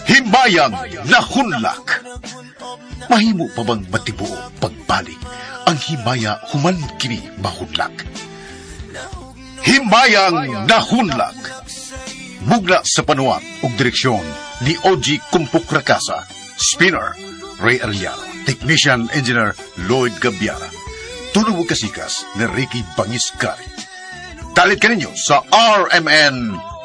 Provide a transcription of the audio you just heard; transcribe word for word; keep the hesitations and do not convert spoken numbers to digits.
Himbayang Nahunlak. Mahimo pa bang matibuo pagbalik ang himaya human kini mahunlak? Himbayang Nahunlak. Mugna sa panuwat ug direksyon ni O G Kumpuk Rakasa, Spinner Ray Arellano, Technician Engineer Lloyd Gabiara, tunog kasikas ni Ricky Bangiscari. Dalit ka ninyo sa R M N